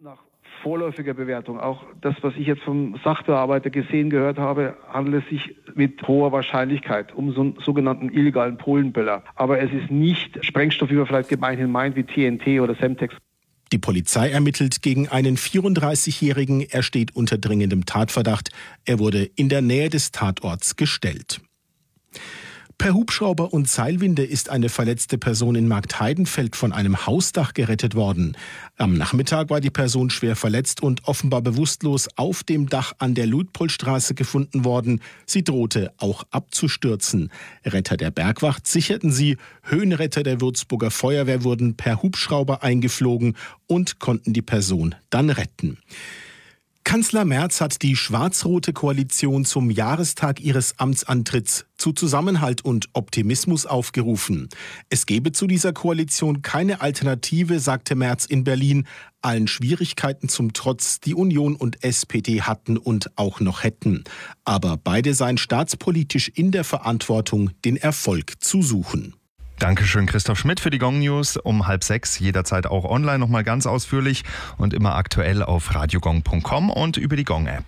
Nach vorläufiger Bewertung, auch das, was ich jetzt vom Sachbearbeiter gehört habe, handelt es sich mit hoher Wahrscheinlichkeit um so einen sogenannten illegalen Polenböller. Aber es ist nicht Sprengstoff, wie man vielleicht gemeinhin meint, wie TNT oder Semtex. Die Polizei ermittelt gegen einen 34-Jährigen. Er steht unter dringendem Tatverdacht. Er wurde in der Nähe des Tatorts gestellt. Per Hubschrauber und Seilwinde ist eine verletzte Person in Marktheidenfeld von einem Hausdach gerettet worden. Am Nachmittag war die Person schwer verletzt und offenbar bewusstlos auf dem Dach an der Luitpoldstraße gefunden worden. Sie drohte auch abzustürzen. Retter der Bergwacht sicherten sie. Höhenretter der Würzburger Feuerwehr wurden per Hubschrauber eingeflogen und konnten die Person dann retten. Kanzler Merz hat die schwarz-rote Koalition zum Jahrestag ihres Amtsantritts zu Zusammenhalt und Optimismus aufgerufen. Es gebe zu dieser Koalition keine Alternative, sagte Merz in Berlin, allen Schwierigkeiten zum Trotz, die Union und SPD hatten und auch noch hätten. Aber beide seien staatspolitisch in der Verantwortung, den Erfolg zu suchen. Dankeschön, Christoph Schmidt, für die Gong News um 5:30, jederzeit auch online nochmal ganz ausführlich und immer aktuell auf radiogong.com und über die Gong-App.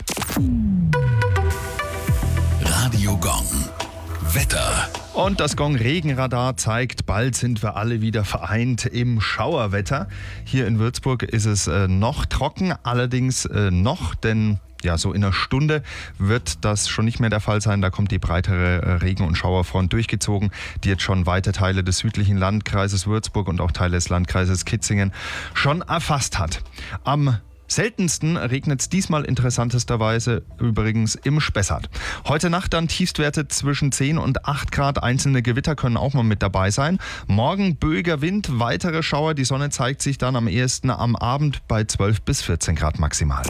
Radio Gong. Wetter. Und das Gong-Regenradar zeigt, bald sind wir alle wieder vereint im Schauerwetter. Hier in Würzburg ist es noch trocken, allerdings denn ja, so in einer Stunde wird das schon nicht mehr der Fall sein. Da kommt die breitere Regen- und Schauerfront durchgezogen, die jetzt schon weite Teile des südlichen Landkreises Würzburg und auch Teile des Landkreises Kitzingen schon erfasst hat. Am seltensten regnet es diesmal interessantesterweise übrigens im Spessart. Heute Nacht dann Tiefstwerte zwischen 10 und 8 Grad. Einzelne Gewitter können auch mal mit dabei sein. Morgen böiger Wind, weitere Schauer. Die Sonne zeigt sich dann am ehesten am Abend bei 12 bis 14 Grad maximal.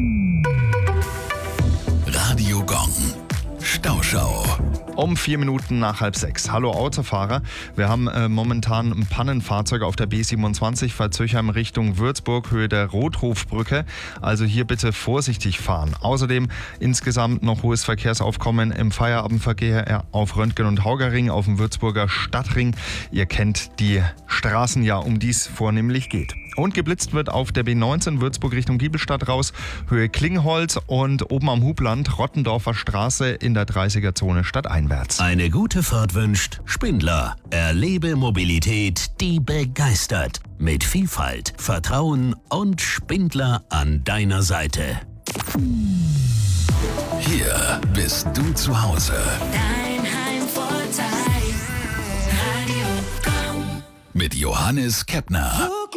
Radio Gong. Stauschau. Um 4 Minuten nach 5:30. Hallo Autofahrer. Wir haben momentan ein Pannenfahrzeug auf der B27 Pfalzöchheim Richtung Würzburg, Höhe der Rothofbrücke. Also hier bitte vorsichtig fahren. Außerdem insgesamt noch hohes Verkehrsaufkommen im Feierabendverkehr auf Röntgen und Haugerring, auf dem Würzburger Stadtring. Ihr kennt die Straßen ja, um die es vornehmlich geht. Und geblitzt wird auf der B19 Würzburg Richtung Giebelstadt raus, Höhe Klingholz und oben am Hubland Rottendorfer Straße in der 30er-Zone stadteinwärts. Eine gute Fahrt wünscht Spindler. Erlebe Mobilität, die begeistert. Mit Vielfalt, Vertrauen und Spindler an deiner Seite. Hier bist du zu Hause. Dein Heimvorteil. Radio Gong. Mit Johannes Keppner.